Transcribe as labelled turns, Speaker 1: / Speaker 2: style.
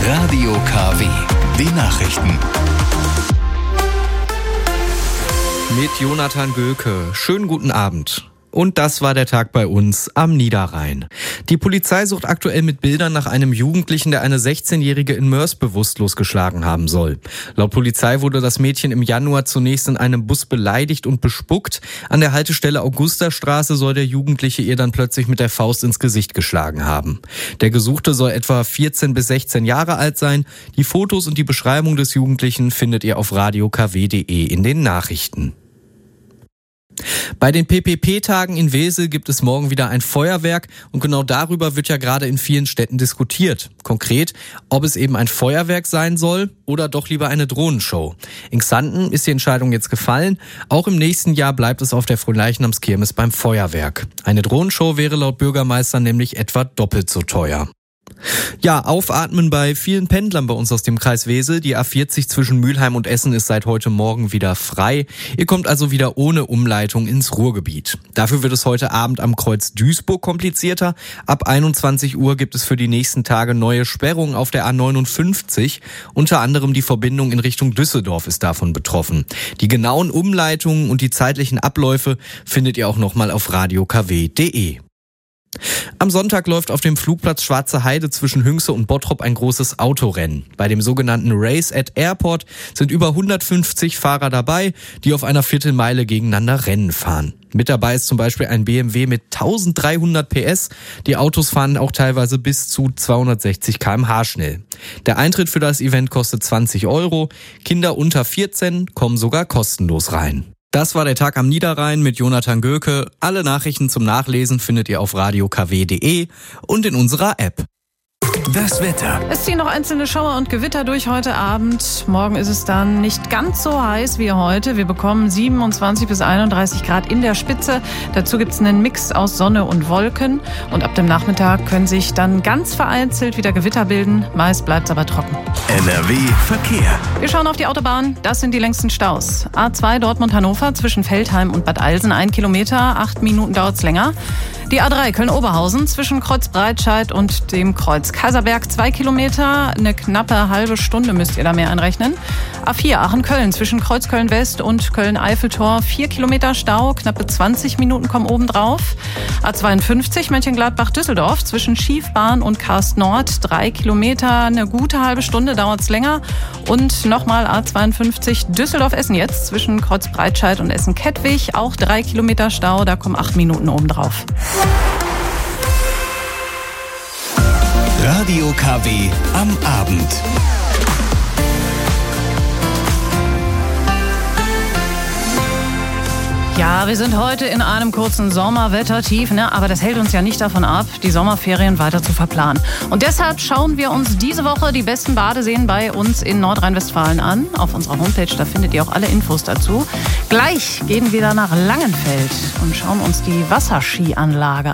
Speaker 1: Radio KW, die Nachrichten.
Speaker 2: Mit Jonathan Göke. Schönen guten Abend. Und das war der Tag bei uns am Niederrhein. Die Polizei sucht aktuell mit Bildern nach einem Jugendlichen, der eine 16-Jährige in Moers bewusstlos geschlagen haben soll. Laut Polizei wurde das Mädchen im Januar zunächst in einem Bus beleidigt und bespuckt. An der Haltestelle Augustastraße soll der Jugendliche ihr dann plötzlich mit der Faust ins Gesicht geschlagen haben. Der Gesuchte soll etwa 14 bis 16 Jahre alt sein. Die Fotos und die Beschreibung des Jugendlichen findet ihr auf radiokw.de in den Nachrichten. Bei den PPP-Tagen in Wesel gibt es morgen wieder ein Feuerwerk und genau darüber wird ja gerade in vielen Städten diskutiert. Konkret, ob es eben ein Feuerwerk sein soll oder doch lieber eine Drohnenshow. In Xanten ist die Entscheidung jetzt gefallen. Auch im nächsten Jahr bleibt es auf der Fronleichnamskirmes beim Feuerwerk. Eine Drohnenshow wäre laut Bürgermeister nämlich etwa doppelt so teuer. Ja, aufatmen bei vielen Pendlern bei uns aus dem Kreis Wesel. Die A40 zwischen Mülheim und Essen ist seit heute Morgen wieder frei. Ihr kommt also wieder ohne Umleitung ins Ruhrgebiet. Dafür wird es heute Abend am Kreuz Duisburg komplizierter. Ab 21 Uhr gibt es für die nächsten Tage neue Sperrungen auf der A59. Unter anderem die Verbindung in Richtung Düsseldorf ist davon betroffen. Die genauen Umleitungen und die zeitlichen Abläufe findet ihr auch nochmal auf radiokw.de. Am Sonntag läuft auf dem Flugplatz Schwarze Heide zwischen Hünxe und Bottrop ein großes Autorennen. Bei dem sogenannten Race at Airport sind über 150 Fahrer dabei, die auf einer Viertelmeile gegeneinander Rennen fahren. Mit dabei ist zum Beispiel ein BMW mit 1300 PS. Die Autos fahren auch teilweise bis zu 260 km/h schnell. Der Eintritt für das Event kostet 20 €. Kinder unter 14 kommen sogar kostenlos rein. Das war der Tag am Niederrhein mit Jonathan Göke. Alle Nachrichten zum Nachlesen findet ihr auf radiokw.de und in unserer App.
Speaker 1: Das Wetter.
Speaker 3: Es ziehen noch einzelne Schauer und Gewitter durch heute Abend. Morgen ist es dann nicht ganz so heiß wie heute. Wir bekommen 27 bis 31 Grad in der Spitze. Dazu gibt es einen Mix aus Sonne und Wolken. Und ab dem Nachmittag können sich dann ganz vereinzelt wieder Gewitter bilden. Meist bleibt es aber trocken.
Speaker 1: NRW Verkehr.
Speaker 3: Wir schauen auf die Autobahn. Das sind die längsten Staus. A2 Dortmund-Hannover zwischen Feldheim und Bad Eilsen 1 Kilometer. 8 Minuten dauert es länger. Die A3 Köln-Oberhausen zwischen Kreuz Breitscheid und dem Kreuz Kaiserberg 2 Kilometer. Eine knappe halbe Stunde müsst ihr da mehr einrechnen. A4 Aachen-Köln zwischen Kreuz Köln-West und Köln-Eiffeltor 4 Kilometer Stau. Knappe 20 Minuten kommen obendrauf. A52 Mönchengladbach-Düsseldorf zwischen Schiefbahn und Karst Nord 3 Kilometer. Eine gute halbe Stunde dauert es länger. Und nochmal A52 Düsseldorf-Essen jetzt zwischen Kreuz Breitscheid und Essen-Kettwig. Auch 3 Kilometer Stau, da kommen 8 Minuten obendrauf.
Speaker 1: Radio KW am Abend.
Speaker 3: Ja, wir sind heute in einem kurzen Sommerwettertief, aber das hält uns ja nicht davon ab, die Sommerferien weiter zu verplanen. Und deshalb schauen wir uns diese Woche die besten Badeseen bei uns in Nordrhein-Westfalen an. Auf unserer Homepage, da findet ihr auch alle Infos dazu. Gleich gehen wir dann nach Langenfeld und schauen uns die Wasserskianlage